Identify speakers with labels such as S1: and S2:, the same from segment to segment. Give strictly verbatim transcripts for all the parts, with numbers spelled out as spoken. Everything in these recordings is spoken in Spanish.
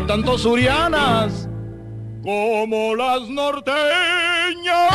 S1: tanto surianas como las norteñas.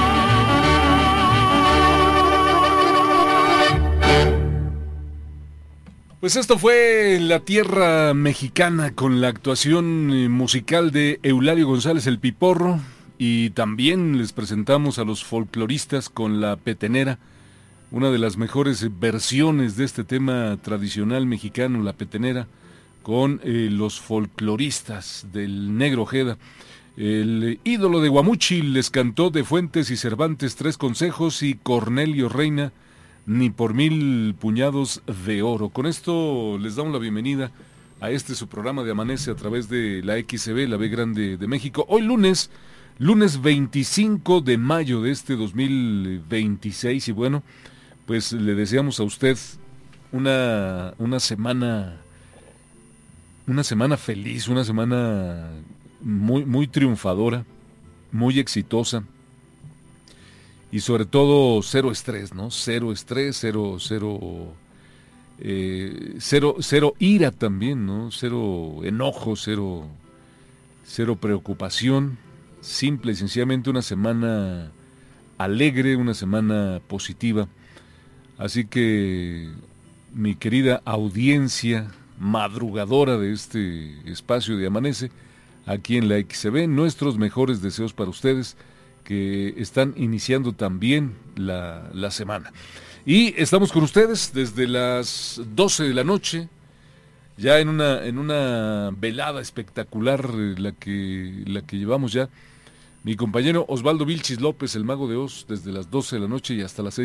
S2: Pues esto fue La Tierra Mexicana con la actuación musical de Eulalio González el Piporro, y también les presentamos a los folcloristas con La Petenera, una de las mejores versiones de este tema tradicional mexicano, La Petenera, con eh, los folcloristas del Negro Ojeda. El ídolo de Guamuchi les cantó de Fuentes y Cervantes Tres Consejos, y Cornelio Reina Ni por Mil Puñados de Oro. Con esto les damos la bienvenida a este su programa de Amanece a través de la X C B, la B Grande de México. Hoy lunes, lunes veinticinco de mayo de este dos mil veintiséis, y bueno, pues le deseamos a usted una, una semana, una semana feliz, una semana muy, muy triunfadora, muy exitosa. Y sobre todo cero estrés, ¿no? Cero estrés, cero, cero, eh, cero, cero ira también, ¿no? Cero enojo, cero, cero preocupación. Simple y sencillamente una semana alegre, una semana positiva. Así que, mi querida audiencia madrugadora de este espacio de Amanece, aquí en la X C B, nuestros mejores deseos para ustedes, que están iniciando también la, la semana. Y estamos con ustedes desde las doce de la noche, ya en una, en una velada espectacular, eh, la que, la que llevamos ya. Mi compañero Osvaldo Vilchis López, el Mago de Oz, desde las doce de la noche y hasta las seis.